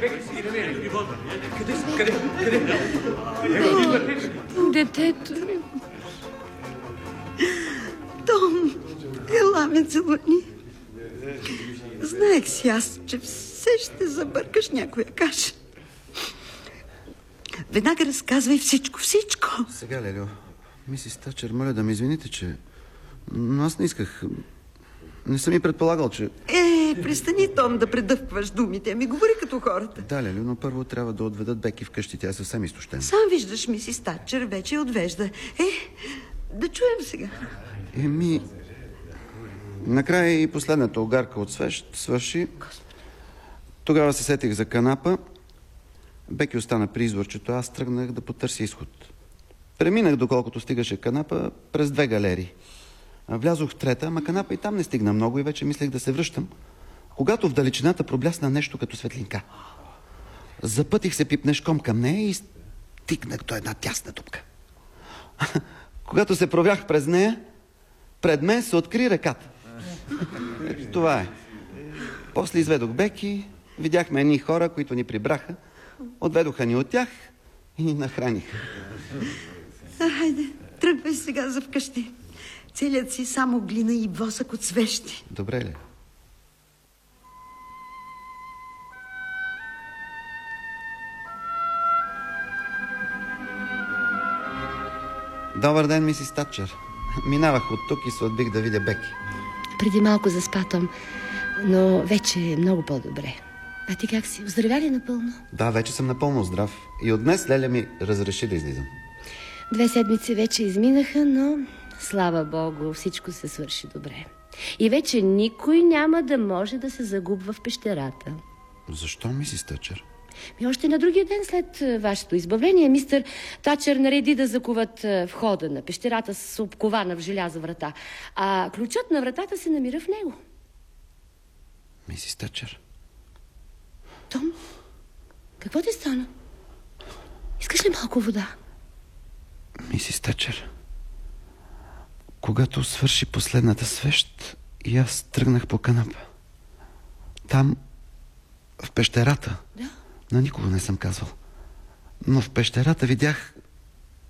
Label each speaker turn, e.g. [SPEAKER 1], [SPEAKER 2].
[SPEAKER 1] Детето ми.
[SPEAKER 2] Том, ела ме целуни. Знаех си аз, че все ще забъркаш някоя каша. Веднага разказвай всичко.
[SPEAKER 3] Сега, Лелио, мисис Тачър, моля да ме извините, че... Но аз не исках... Не съм и предполагал, че...
[SPEAKER 2] Престани, Том, да предъвкваш думите. Ми говори като хората.
[SPEAKER 3] Да, Лелио, но първо трябва да отведат Беки вкъщи. Тя е съвсем изтощена.
[SPEAKER 2] Сам виждаш, мисис Тачър вече отвежда. Да чуем сега.
[SPEAKER 3] Накрая и последната огарка от свещ свърши. Тогава се сетих за канапа. Беки остана при изворчето. Аз тръгнах да потърся изход. Преминах, доколкото стигаше канапа, през 2 галерии. Влязох в 3-та, ама канапа и там не стигна много и вече мислех да се връщам, когато в далечината проблясна нещо като светлинка. Запътих се пипнешком към нея и стигнах до една тясна дупка. Когато се провях през нея, пред мен се откри реката. Това е. После изведох Беки, видяхме едни хора, които ни прибраха, отведоха ни от тях и ни нахраниха.
[SPEAKER 2] Хайде, тръгвай сега за вкъщи. Целият си само глина и восък от свещи.
[SPEAKER 3] Добре ли? Добър ден, мисис Тачър. Минавах от тук и се отбих да видя Беки.
[SPEAKER 1] Преди малко заспа, Том, но вече е много по-добре. А ти как си? Оздравя ли напълно?
[SPEAKER 3] Да, вече съм напълно здрав. И от днес Леля ми разреши да излизам.
[SPEAKER 1] 2 седмици вече изминаха, но слава Богу, всичко се свърши добре. И вече никой няма да може да се загубва в пещерата.
[SPEAKER 3] Защо, мисис Тачър?
[SPEAKER 1] Още на другия ден след вашето избавление, мистер Тачър нареди да закуват входа на пещерата с обкована в желяза врата, а ключът на вратата се намира в него.
[SPEAKER 3] Мисис Тачър?
[SPEAKER 1] Том, какво ти стана? Искаш ли малко вода?
[SPEAKER 3] Мисис Тачър, когато свърши последната свещ, и аз тръгнах по канапа. Там, в пещерата,
[SPEAKER 1] да?
[SPEAKER 3] На никого не съм казвал, но в пещерата видях